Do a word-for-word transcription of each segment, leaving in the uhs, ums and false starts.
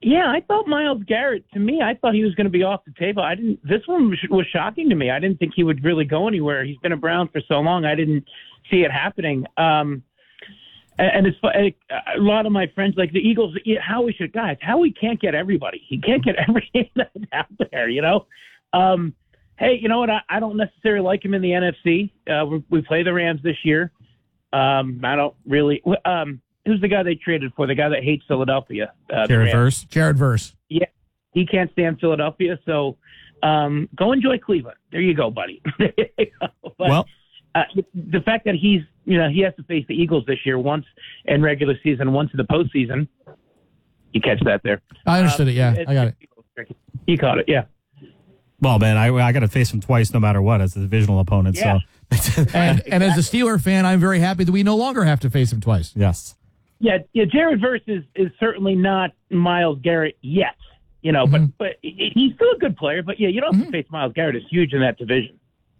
Yeah, I thought Myles Garrett, to me, I thought he was going to be off the table. I didn't. This one was, was shocking to me. I didn't think he would really go anywhere. He's been a Brown for so long. I didn't see it happening. Um, and it's a lot of my friends, like the Eagles, Howie should, guys, Howie can't get everybody. He can't get everything that's out there, you know? Um, hey, you know what? I, I don't necessarily like him in the N F C. Uh, we, we play the Rams this year. Um, I don't really um, – who's the guy they traded for? The guy that hates Philadelphia. Uh, Jared Verse. Jared Verse. Yeah, he can't stand Philadelphia, so um, go enjoy Cleveland. There you go, buddy. There you go. But, well, uh, the fact that he's, you know, he has to face the Eagles this year, once in regular season, once in the postseason. You catch that there? I understood um, it. Yeah, it, I got it. You caught it. Yeah. Well, man, I I got to face him twice, no matter what, as a divisional opponent. Yeah. So, and and as a Steeler fan, I'm very happy that we no longer have to face him twice. Yes. Yeah, yeah. Jared Verse is, is certainly not Myles Garrett yet, you know, Mm-hmm. but but he's still a good player. But yeah, you don't have to face Myles Garrett. It's huge in that division.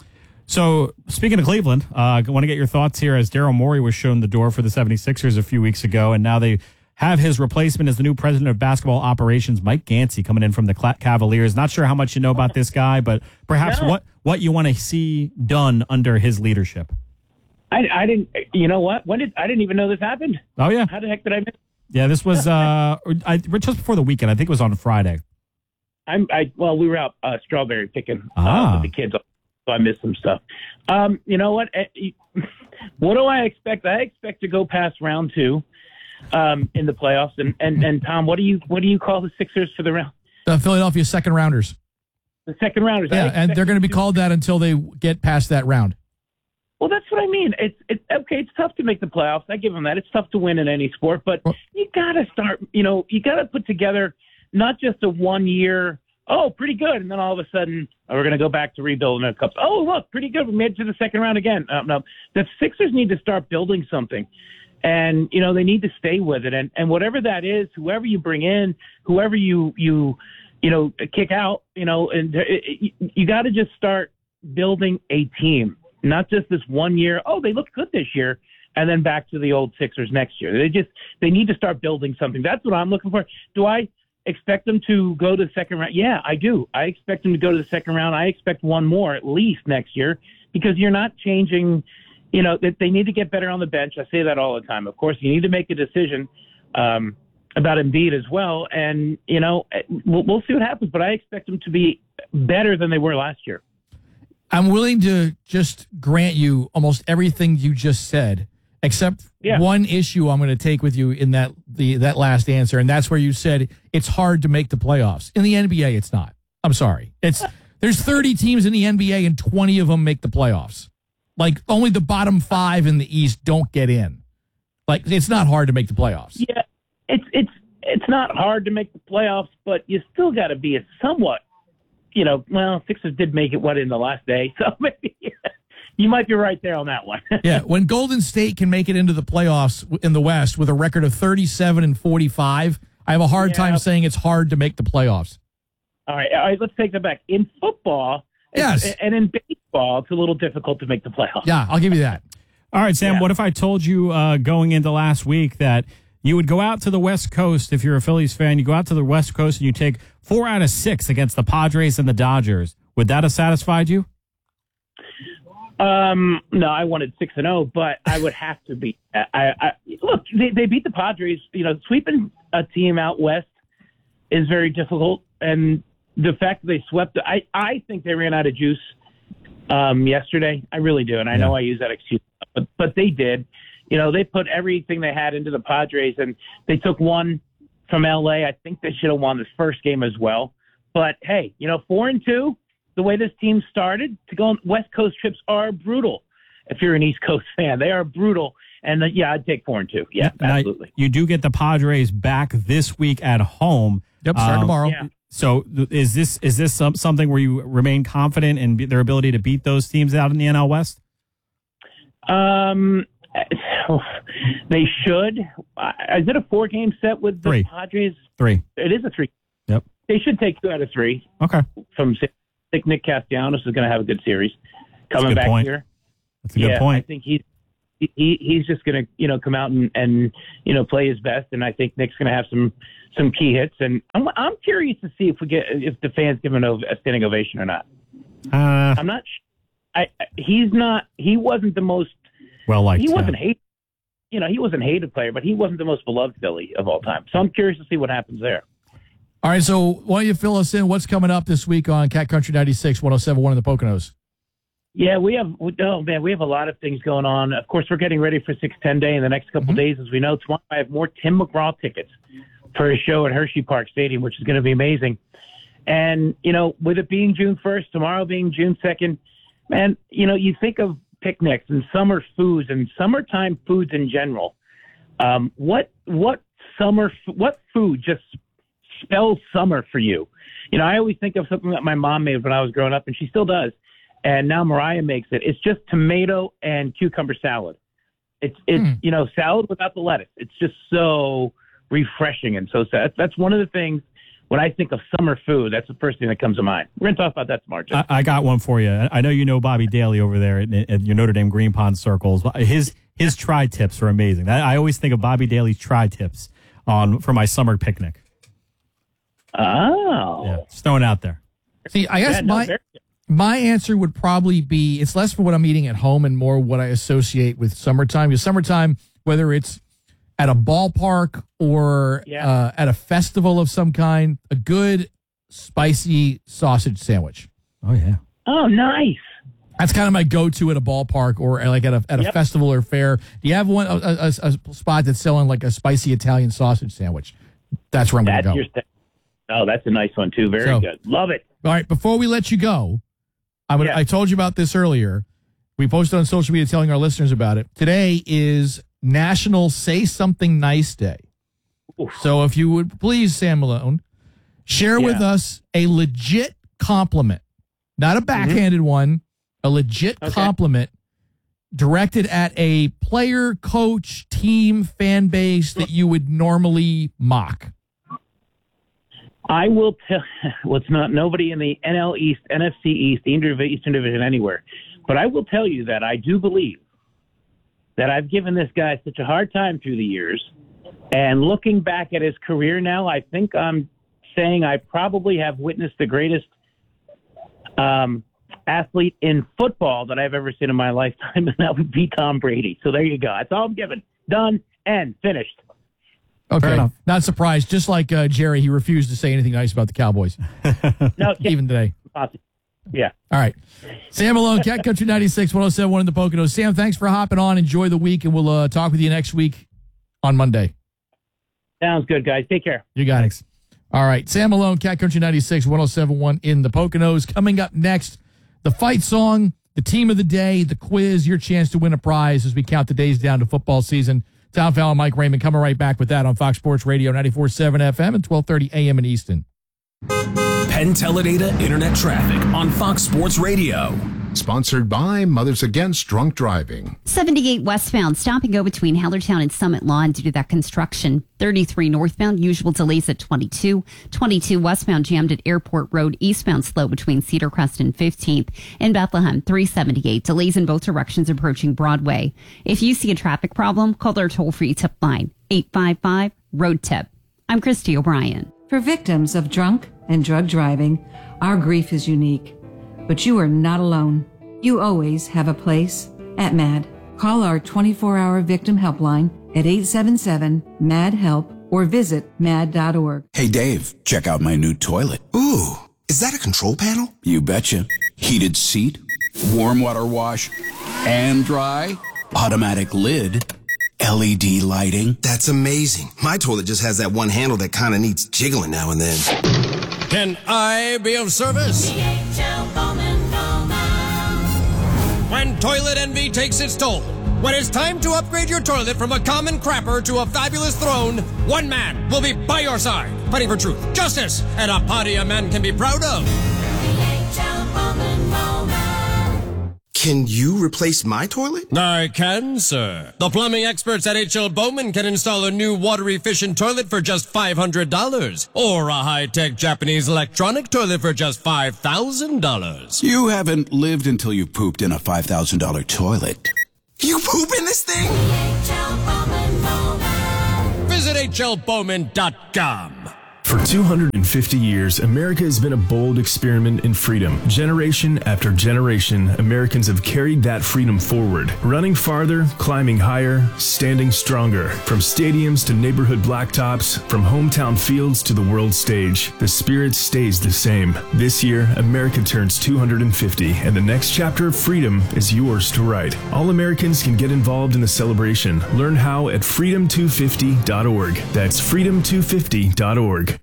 So, speaking of Cleveland, uh, I want to get your thoughts here as Daryl Morey was shown the door for the seventy-sixers a few weeks ago, and now they have his replacement as the new president of basketball operations, Mike Gansey, coming in from the Cavaliers. Not sure how much you know about this guy, but perhaps No. what, what you want to see done under his leadership. I, I didn't, you know what? When did I didn't even know this happened? Oh, yeah. How the heck did I miss? Yeah, this was uh, I, just before the weekend. I think it was on Friday. I'm, I well, we were out uh, strawberry picking uh, Ah. with the kids, so I missed some stuff. Um, you know what? Eh, What do I expect? I expect to go past round two um, in the playoffs. And, and and Tom, what do you what do you call the Sixers for the round? The Philadelphia second rounders. The second rounders. I Yeah, and expect they're going to be to- called that until they get past that round. Well, that's what I mean. It's it's okay. It's tough to make the playoffs. I give them that. It's tough to win in any sport, but you got to start. You know, you got to put together not just a one year. Oh, pretty good, and then all of a sudden, oh, we're going to go back to rebuilding the cups. Oh, look, pretty good. We made it to the second round again. Uh, no, the Sixers need to start building something, and you know they need to stay with it. And and whatever that is, whoever you bring in, whoever you you you know kick out, you know, and it, it, you got to just start building a team. Not just this one year, oh, they look good this year, and then back to the old Sixers next year. They just they need to start building something. That's what I'm looking for. Do I expect them to go to the second round? Yeah, I do. I expect them to go to the second round. I expect one more at least next year because you're not changing, you know, that they need to get better on the bench. I say that all the time. Of course, you need to make a decision um, about Embiid as well, and, you know, we'll, we'll see what happens, but I expect them to be better than they were last year. I'm willing to just grant you almost everything you just said, except Yeah. one issue I'm going to take with you in that the that last answer, and that's where you said it's hard to make the playoffs. In the N B A, it's not. I'm sorry. It's there's thirty teams in the N B A, and twenty of them make the playoffs. Like, only the bottom five in the East don't get in. Like, it's not hard to make the playoffs. Yeah, it's it's it's not hard to make the playoffs, but you still got to be a somewhat. You know, well, Sixers did make it, what, in the last day, so maybe you might be right there on that one. Yeah, when Golden State can make it into the playoffs in the West with a record of thirty-seven and forty-five, I have a hard Yeah. time saying it's hard to make the playoffs. All right, all right, let's take that back. In football, Yes. and, and in baseball, it's a little difficult to make the playoffs. Yeah, I'll give you that. All right, Sam, Yeah. what if I told you uh, going into last week that you would go out to the West Coast, if you're a Phillies fan, you go out to the West Coast and you take four out of six against the Padres and the Dodgers. Would that have satisfied you? Um, no, I wanted six and zero, but I would have to be. I, I look, they, they beat the Padres. You know, sweeping a team out west is very difficult, and the fact that they swept, I I think they ran out of juice um, yesterday. I really do, and I know I use that excuse, but but they did. You know, they put everything they had into the Padres, and they took one from L A. I think they should have won this first game as well. But hey, you know, four and two. The way this team started, to go on West Coast trips are brutal. If you're an East Coast fan, they are brutal. And uh, yeah, I'd take four and two. Yeah, Now, absolutely. you do get the Padres back this week at home. Yep, start Um, tomorrow. yeah. So th- is this is this some, something where you remain confident in be- their ability to beat those teams out in the N L West? Um, they should. Uh, is it a four-game set with the Three. Padres? Three. It is a three. Yep. They should take two out of three. Okay. From I think Nick Castellanos is going to have a good series coming good back point. here. That's a good yeah, I point. think he's he he's just going to, you know, come out and, and, you know, play his best. And I think Nick's going to have some, some key hits. And I'm, I'm curious to see if we get, if the fans give him a standing ovation or not. Uh, I'm not, I, he's not, he wasn't the most, well liked. He wasn't yeah. hated. You know, he wasn't a hated player, but he wasn't the most beloved Philly of all time. So I'm curious to see what happens there. All right, so why don't you fill us in? What's coming up this week on Cat Country ninety-six, one oh seven point one in the Poconos? Yeah, we have, oh man, we have a lot of things going on. Of course, we're getting ready for six ten Day in the next couple mm-hmm. days. As we know, tomorrow I have more Tim McGraw tickets for his show at Hershey Park Stadium, which is going to be amazing. And, you know, with it being June first, tomorrow being June second, man, you know, you think of picnics and summer foods and summertime foods in general. Um, what, what summer, what food just spells summer for you? You know, I always think of something that my mom made when I was growing up, and she still does. And now Mariah makes it. It's just tomato and cucumber salad. It's, it's mm. you know, salad without the lettuce. It's just so refreshing and so sad. That's one of the things when I think of summer food, that's the first thing that comes to mind. We're going to talk about that tomorrow, Jim. I, I got one for you. I know you know Bobby Daly over there at, at your Notre Dame Green Pond circles. His his tri-tips are amazing. I, I always think of Bobby Daly's tri-tips on for my summer picnic. Oh. Yeah, just throwing it out there. See, I guess yeah, no, my... Very- My answer would probably be, it's less for what I'm eating at home and more what I associate with summertime. Because summertime, whether it's at a ballpark or yeah. uh, at a festival of some kind, a good spicy sausage sandwich. Oh, yeah. Oh, nice. That's kind of my go-to at a ballpark or like at a at a yep. festival or fair. Do you have one a, a, a spot that's selling like a spicy Italian sausage sandwich? That's where I'm going to go. Your st- oh, that's a nice one, too. Very so, good. Love it. All right, before we let you go, I, would, yeah. I told you about this earlier. We posted on social media telling our listeners about it. Today is National Say Something Nice Day. Oof. So if you would please, Sam Malone, share yeah. with us a legit compliment, not a backhanded mm-hmm. one, a legit okay. compliment directed at a player, coach, team, fan base that you would normally mock. I will tell. Well, it's not nobody in the N L East, N F C East, Eastern Division anywhere. But I will tell you that I do believe that I've given this guy such a hard time through the years. And looking back at his career now, I think I'm saying I probably have witnessed the greatest um, athlete in football that I've ever seen in my lifetime, and that would be Tom Brady. So there you go. That's all I'm giving. Done and finished. Okay, not surprised. Just like uh, Jerry, he refused to say anything nice about the Cowboys. No, even today. Yeah. All right. Sam Malone, Cat Country ninety-six, one oh seven point one in the Poconos. Sam, thanks for hopping on. Enjoy the week, and we'll uh, talk with you next week on Monday. Sounds good, guys. Take care. You got it. All right. Sam Malone, Cat Country ninety-six, one oh seven point one in the Poconos. Coming up next, the fight song, the team of the day, the quiz, your chance to win a prize as we count the days down to football season. Tom Fallon, Mike Raymond coming right back with that on Fox Sports Radio, ninety-four point seven F M and twelve thirty A M in Easton. Penn Teledata Internet Traffic on Fox Sports Radio. Sponsored by Mothers Against Drunk Driving. seventy-eight westbound, stop and go between Hellertown and Summit Lawn due to that construction. thirty-three northbound, usual delays at twenty-two. twenty-two westbound, jammed at Airport Road, eastbound slow between Cedar Crest and fifteenth. In Bethlehem, three seventy-eight, delays in both directions approaching Broadway. If you see a traffic problem, call their toll-free tip line, eight five five, road tip. I'm Christy O'Brien. For victims of drunk and drug driving, our grief is unique. But you are not alone. You always have a place at MAD. Call our twenty-four hour victim helpline at eight seven seven, M A D, HELP or visit mad dot org. Hey, Dave, check out my new toilet. Ooh, is that a control panel? You betcha. Heated seat, warm water wash, and dry, automatic lid, L E D lighting. That's amazing. My toilet just has that one handle that kind of needs jiggling now and then. Can I be of service? D H L Bowman Bowman. When toilet envy takes its toll, when it's time to upgrade your toilet from a common crapper to a fabulous throne, one man will be by your side, fighting for truth, justice, and a party a man can be proud of. D H L Bowman Bowman. Can you replace my toilet? I can, sir. The plumbing experts at H L Bowman can install a new water-efficient toilet for just five hundred dollars. Or a high-tech Japanese electronic toilet for just five thousand dollars. You haven't lived until you pooped in a five thousand dollars toilet. You pooping this thing? Visit H L Bowman dot com. For two hundred fifty years, America has been a bold experiment in freedom. Generation after generation, Americans have carried that freedom forward, running farther, climbing higher, standing stronger. From stadiums to neighborhood blacktops, from hometown fields to the world stage, the spirit stays the same. This year, America turns two hundred fifty, and the next chapter of freedom is yours to write. All Americans can get involved in the celebration. Learn how at freedom two fifty dot org. That's freedom two fifty dot org.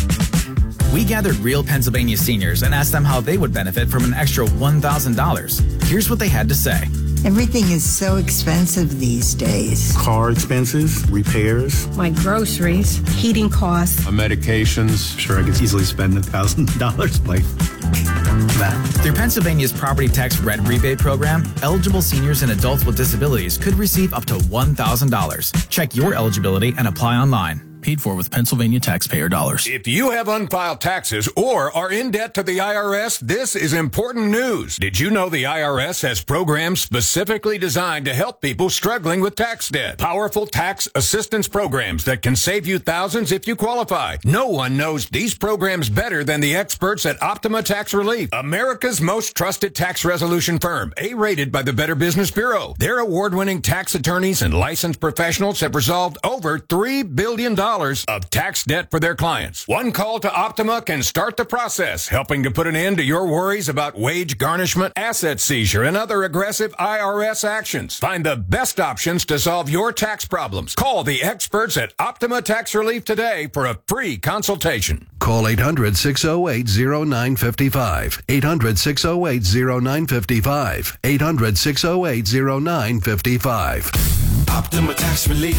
We gathered real Pennsylvania seniors and asked them how they would benefit from an extra one thousand dollars. Here's what they had to say. Everything is so expensive these days. Car expenses, repairs. My groceries, heating costs. My medications. Sure, I could easily spend one thousand dollars like that. Through Pennsylvania's property tax rent rebate program, eligible seniors and adults with disabilities could receive up to one thousand dollars. Check your eligibility and apply online. Paid for with Pennsylvania taxpayer dollars. If you have unfiled taxes or are in debt to the I R S, this is important news. Did you know the I R S has programs specifically designed to help people struggling with tax debt? Powerful tax assistance programs that can save you thousands if you qualify. No one knows these programs better than the experts at Optima Tax Relief, America's most trusted tax resolution firm, A-rated by the Better Business Bureau. Their award-winning tax attorneys and licensed professionals have resolved over three billion dollars of tax debt for their clients. One call to Optima can start the process, helping to put an end to your worries about wage garnishment, asset seizure, and other aggressive I R S actions. Find the best options to solve your tax problems. Call the experts at Optima Tax Relief today for a free consultation. Call eight hundred, six oh eight, oh nine five five. eight hundred, six oh eight, oh nine five five. eight hundred, six oh eight, oh nine five five. Optima Tax Relief.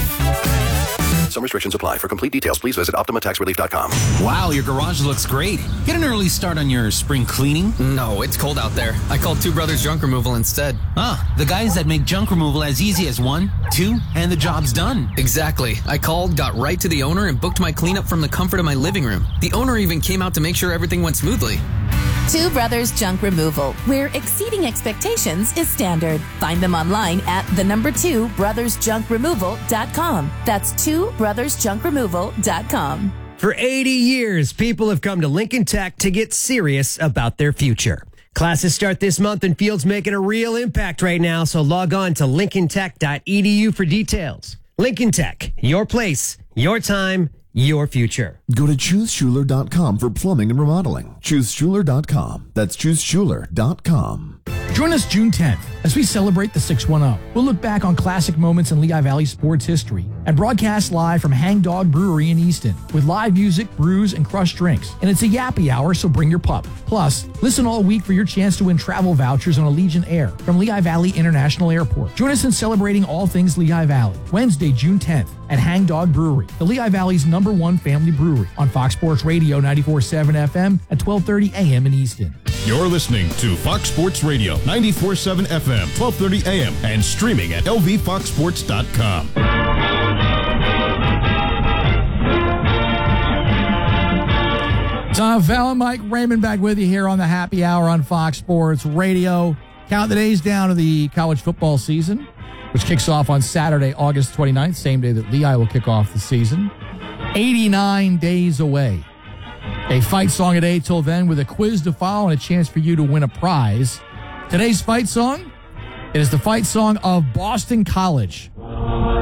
Some restrictions apply. For complete details, please visit optima tax relief dot com. Wow, your garage looks great. Get an early start on your spring cleaning. No, it's cold out there. I called Two Brothers Junk Removal instead. Ah, the guys that make junk removal as easy as one, two, and the job's done. Exactly. I called, got right to the owner, and booked my cleanup from the comfort of my living room. The owner even came out to make sure everything went smoothly. Two Brothers Junk Removal, where exceeding expectations is standard. Find them online at the number two brothers junk removal dot com. That's two brothers junk removal dot com. For eighty years, people have come to Lincoln Tech to get serious about their future. Classes start this month and Field's making a real impact right now, so log on to lincoln tech dot e d u for details. Lincoln Tech, your place, your time, your future. Go to choose schuler dot com for plumbing and remodeling. choose schuler dot com. That's choose schuler dot com. Join us June tenth as we celebrate the six one zero. We'll look back on classic moments in Lehigh Valley sports history and broadcast live from Hang Dog Brewery in Easton with live music, brews, and crushed drinks. And it's a yappy hour, so bring your pup. Plus, listen all week for your chance to win travel vouchers on Allegiant Air from Lehigh Valley International Airport. Join us in celebrating all things Lehigh Valley, Wednesday, June tenth at Hang Dog Brewery, the Lehigh Valley's number one family brewery on Fox Sports Radio ninety-four point seven F M at twelve thirty A M in Easton. You're listening to Fox Sports Radio ninety-four point seven F M, twelve thirty A M, and streaming at L V fox sports dot com. Tom Fallon, Mike Raymond back with you here on the Happy Hour on Fox Sports Radio. Count the days down to the college football season, which kicks off on Saturday, August twenty-ninth, same day that Lehigh will kick off the season. eighty-nine days away. A fight song a day till then with a quiz to follow and a chance for you to win a prize. Today's fight song, it is the fight song of Boston College.